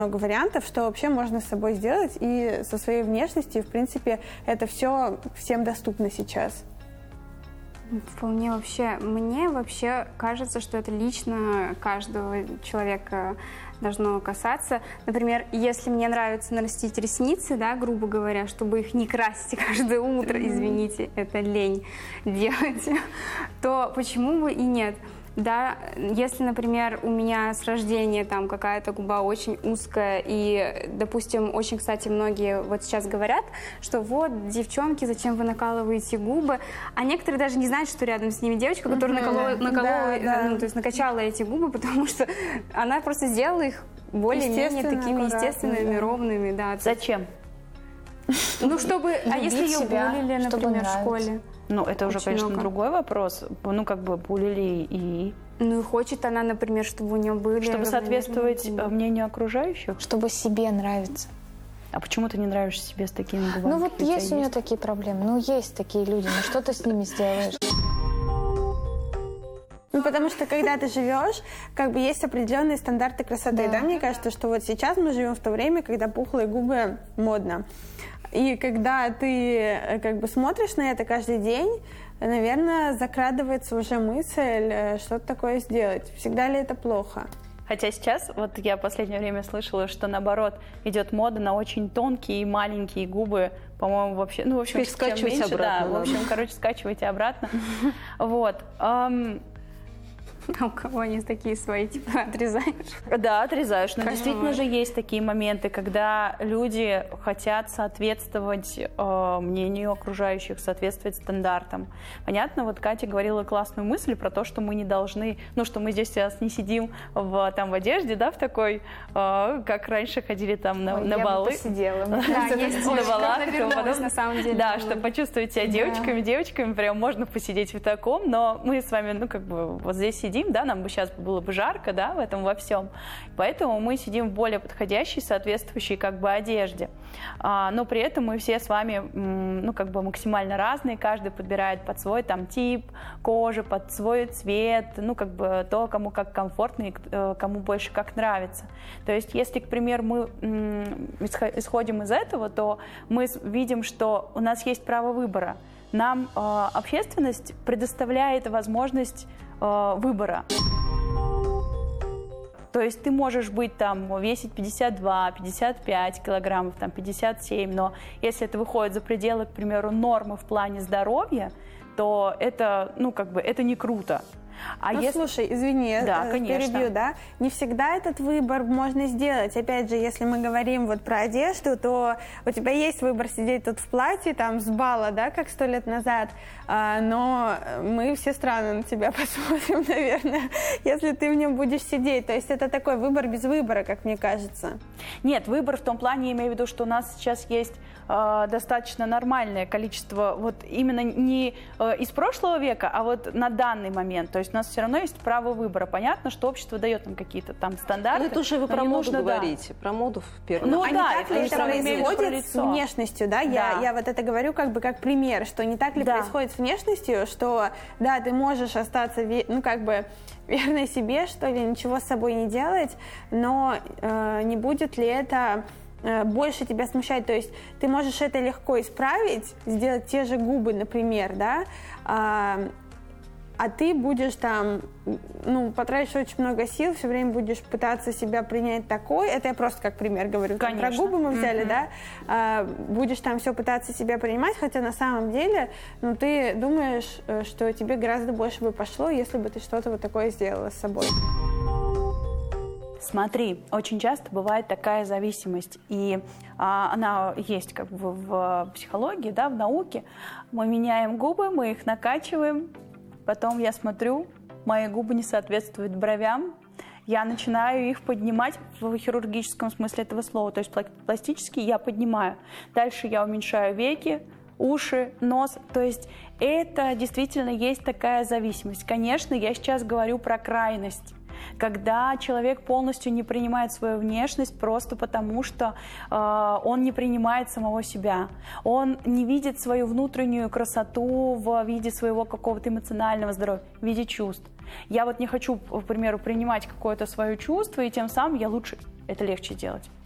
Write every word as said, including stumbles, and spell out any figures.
много вариантов, что вообще можно с собой сделать и со своей внешностью. В принципе, это все всем доступно сейчас. Вполне вообще. Мне вообще кажется, что это лично каждого человека должно касаться. Например, если мне нравится нарастить ресницы, да, грубо говоря, чтобы их не красить каждое утро, извините, это лень делать, то почему бы и нет? Да, если, например, у меня с рождения там какая-то губа очень узкая, и, допустим, очень, кстати, многие вот сейчас говорят, что вот, девчонки, зачем вы накалываете губы, а некоторые даже не знают, что рядом с ними девочка, которая mm-hmm. наколола, наколола да, да. Ну, то есть накачала эти губы, потому что она просто сделала их более-менее такими естественными, да. ровными. Да. Зачем? Ну, чтобы... А если ее булили, например, в школе? Ну, это уже, Очень конечно, много. другой вопрос. Ну, как бы булили и... Ну, и хочет она, например, чтобы у нее были... Чтобы соответствовать мнению окружающих? Чтобы себе нравиться. А почему ты не нравишься себе с такими губами? Ну, вот есть у нее такие проблемы. Ну, есть такие люди. Ну, что ты с ними сделаешь? Ну, потому что, когда ты живешь, как бы есть определенные стандарты красоты, да. да? Мне кажется, что вот сейчас мы живем в то время, когда пухлые губы модно. И когда ты как бы смотришь на это каждый день, наверное, закрадывается уже мысль что-то такое сделать. Всегда ли это плохо? Хотя сейчас, вот я в последнее время слышала, что наоборот идет мода на очень тонкие и маленькие губы, по-моему, вообще, ну, в общем, чем меньше, обратно, да, да, в общем, короче, скачивайте обратно. Вот. А у кого они такие свои, типа, отрезаешь? Да, отрезаешь. Но действительно же есть такие моменты, когда люди хотят соответствовать э, мнению окружающих, соответствовать стандартам. Понятно, вот Катя говорила классную мысль про то, что мы не должны, ну, что мы здесь сейчас не сидим в, там, в одежде, да, в такой, э, как раньше ходили там на, Ой, на я балы. бы посидела. Да, есть на балах, на самом деле. Да, чтобы почувствовать себя девочками, девочками, прям можно посидеть в таком, но мы с вами, ну, как бы, вот здесь сидим, да, нам бы сейчас было бы жарко, да, в этом во всем. Поэтому мы сидим в более подходящей, соответствующей как бы одежде. А, но при этом мы все с вами, ну, как бы максимально разные, каждый подбирает под свой там тип кожи, под свой цвет, ну, как бы то, кому как комфортно и кому больше как нравится. То есть, если, к примеру, мы исходим из этого, то мы видим, что у нас есть право выбора. Нам э, общественность предоставляет возможность э, выбора. То есть ты можешь быть там, весить пятьдесят два — пятьдесят пять килограммов, там, пятьдесят семь, но если это выходит за пределы, к примеру, нормы в плане здоровья, то это, ну, как бы, это не круто. А ну, если... слушай, извини, да, я конечно. перебью, да? Не всегда этот выбор можно сделать. Опять же, если мы говорим вот про одежду, то у тебя есть выбор сидеть тут в платье, там, с бала, да, как сто лет назад, а, но мы все странно на тебя посмотрим, наверное, если ты в нем будешь сидеть. То есть это такой выбор без выбора, как мне кажется. Нет, выбор в том плане, я имею в виду, что у нас сейчас есть э, достаточно нормальное количество, вот именно не э, из прошлого века, а вот на данный момент. То есть у нас все равно есть право выбора. Понятно, что общество дает нам какие-то там стандарты. Ну, это уже вы про моду нужно, говорите, да. Про моду в первую Ну, очередь. а да, не так ли это происходит с внешностью, да? да. Я, я вот это говорю как бы как пример, что не так ли да. происходит с внешностью, что, да, ты можешь остаться, ну, как бы верной себе, что ли, ничего с собой не делать, но э, не будет ли это э, больше тебя смущать? То есть ты можешь это легко исправить, сделать те же губы, например, да, э, а ты будешь там, ну, потратишь очень много сил, все время будешь пытаться себя принять такой, это я просто как пример говорю, там, про губы мы взяли, mm-hmm. да, а, будешь там все пытаться себя принимать, хотя на самом деле, ну, ты думаешь, что тебе гораздо больше бы пошло, если бы ты что-то вот такое сделала с собой. Смотри, очень часто бывает такая зависимость, и а, она есть как бы в психологии, да, в науке. Мы меняем губы, мы их накачиваем, потом я смотрю, мои губы не соответствуют бровям, я начинаю их поднимать в хирургическом смысле этого слова, то есть пластически я поднимаю. Дальше я уменьшаю веки, уши, нос, то есть это действительно есть такая зависимость. Конечно, я сейчас говорю про крайность. Когда человек полностью не принимает свою внешность просто потому, что э, он не принимает самого себя. Он не видит свою внутреннюю красоту в виде своего какого-то эмоционального здоровья, в виде чувств. Я вот не хочу, к примеру, принимать какое-то свое чувство, и тем самым я лучше это легче делать.